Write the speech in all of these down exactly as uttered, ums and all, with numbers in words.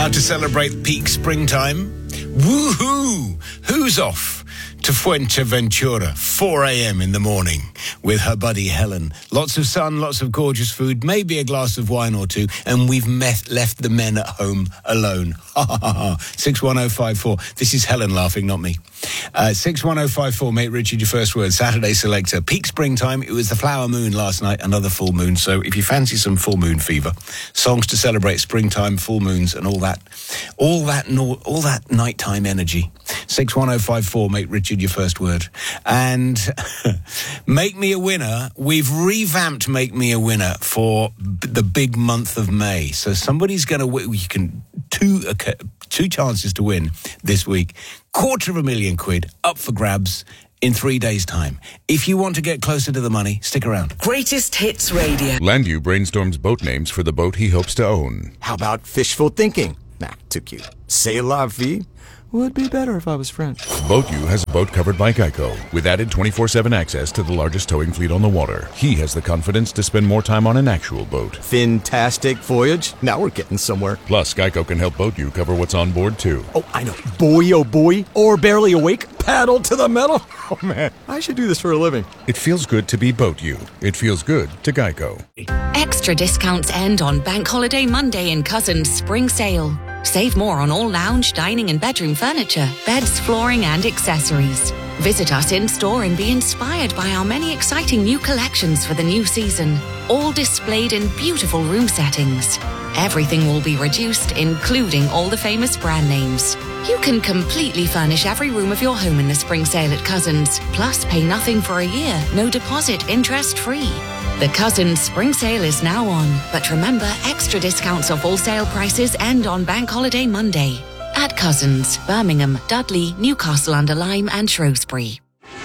Now to celebrate peak springtime, woohoo! Who's off to Fuerteventura, four a.m. in the morning with her buddy Helen? Lots of sun, lots of gorgeous food, maybe a glass of wine or two, and we've met, left the men at home alone. Ha ha ha ha. six one oh five four. This is Helen laughing, not me. Uh, six one oh five four, mate Richard, your first word, Saturday selector. Peak springtime, it was the flower moon last night, another full moon. So if you fancy some full moon fever, songs to celebrate springtime, full moons and all that, all that, no, all that nighttime energy. six one oh five four, mate Richard, your first word. And Make Me a Winner, we've revamped Make Me a Winner for b- the big month of May. So somebody's going to win. You can, two, uh, two chances to win this week. Quarter of a million quid up for grabs in three days' time. If you want to get closer to the money, stick around. Greatest Hits Radio. Landu brainstorms boat names for the boat he hopes to own. How about fishful thinking? Nah, too cute. C'est la vie. Would be better if I was French. BoatU has a boat covered by Geico, with added twenty-four seven access to the largest towing fleet on the water. He has the confidence to spend more time on an actual boat. Fantastic voyage. Now we're getting somewhere. Plus, Geico can help BoatU cover what's on board, too. Oh, I know. Boy, oh boy. Or barely awake. Paddle to the metal. Oh, man. I should do this for a living. It feels good to be BoatU. It feels good to Geico. Extra discounts end on Bank Holiday Monday in Cousins Spring Sale. Save more on all lounge, dining and bedroom furniture, beds, flooring and accessories. Visit us in-store and be inspired by our many exciting new collections for the new season, all displayed in beautiful room settings. Everything will be reduced, including all the famous brand names. You can completely furnish every room of your home in the spring sale at Cousins, plus pay nothing for a year, no deposit, interest-free. The Cousins Spring Sale is now on, but remember, extra discounts off all sale prices end on Bank Holiday Monday. At Cousins, Birmingham, Dudley, Newcastle-under-Lyme and Shrewsbury.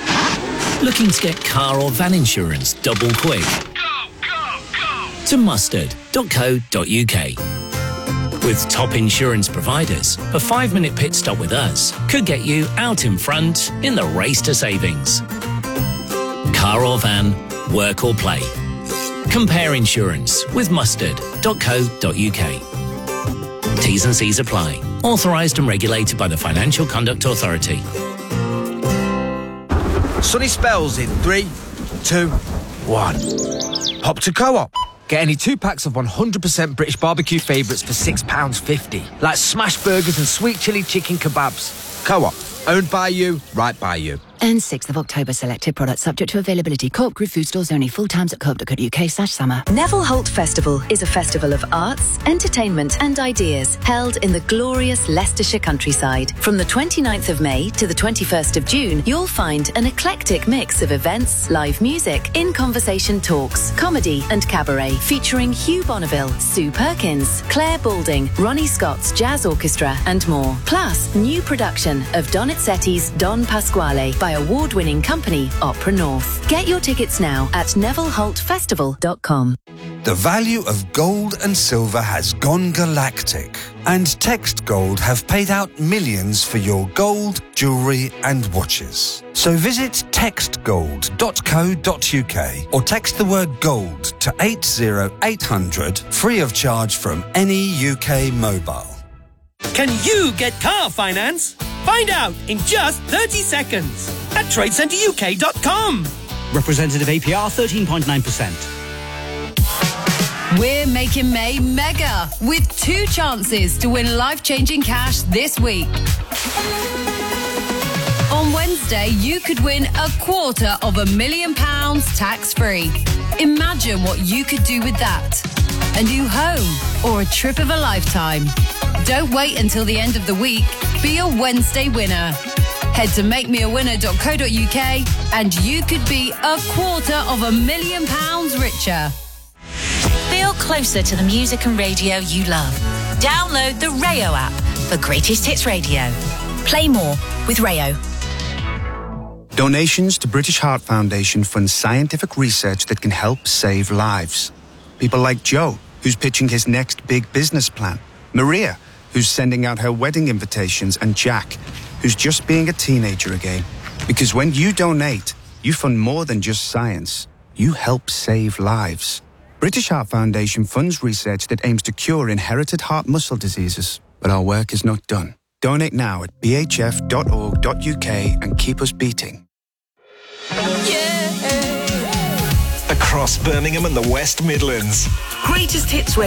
Looking to get car or van insurance double quick? Go, go, go! To mustard dot co dot uk. With top insurance providers, a five-minute pit stop with us could get you out in front in the race to savings. Car or van, work or play. Compare insurance with mustard dot co dot uk. T's and C's apply. Authorised and regulated by the Financial Conduct Authority. Sunny spells in three, two, one. Pop to Co-op. Get any two packs of one hundred percent British barbecue favourites for six pounds fifty. Like smash burgers and sweet chilli chicken kebabs. Co-op. Owned by you, right by you. And sixth of October, selected products subject to availability. Co-op Group food stores only. Full times at co op dot co dot uk slash summer. Neville Holt Festival is a festival of arts, entertainment and ideas held in the glorious Leicestershire countryside. From the twenty-ninth of May to the twenty-first of June, you'll find an eclectic mix of events, live music, in-conversation talks, comedy and cabaret, featuring Hugh Bonneville, Sue Perkins, Claire Balding, Ronnie Scott's Jazz Orchestra and more. Plus, new production of Donizetti's Don Pasquale by award-winning company Opera North. Get your tickets now at neville holt festival dot com. The value of gold and silver has gone galactic, and Text Gold have paid out millions for your gold, jewellery and watches. So visit text gold dot co dot uk or text the word gold to eight zero eight hundred, free of charge from any U K mobile. Can you get car finance? Find out in just thirty seconds at trade centre u k dot com. Representative A P R thirteen point nine percent. We're making May mega with two chances to win life-changing cash this week. On Wednesday, you could win a quarter of a million pounds tax-free. Imagine what you could do with that. A new home or a trip of a lifetime. Don't wait until the end of the week. Be a Wednesday winner. Head to make me a winner dot co dot uk and you could be a quarter of a million pounds richer. Feel closer to the music and radio you love. Download the Rayo app for Greatest Hits Radio. Play more with Rayo. Donations to British Heart Foundation fund scientific research that can help save lives. People like Joe, who's pitching his next big business plan. Maria, who's sending out her wedding invitations. And Jack, who's just being a teenager again. Because when you donate, you fund more than just science. You help save lives. British Heart Foundation funds research that aims to cure inherited heart muscle diseases. But our work is not done. Donate now at b h f dot org dot u k and keep us beating. Across Birmingham and the West Midlands. Greatest Hits